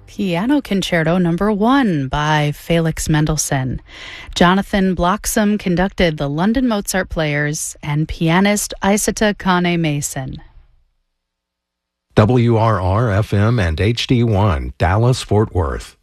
Piano Concerto Number 1 by Felix Mendelssohn. Jonathan Bloxham conducted the London Mozart Players and pianist Isata Kane Mason. WRR-FM and HD1, Dallas, Fort Worth.